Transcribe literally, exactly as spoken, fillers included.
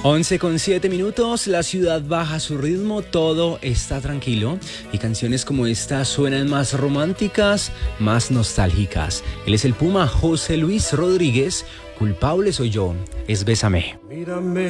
once con siete minutos, la ciudad baja su ritmo, todo está tranquilo y canciones como esta suenan más románticas, más nostálgicas. Él es el Puma José Luis Rodríguez, Culpable soy yo, es Bésame. Mírame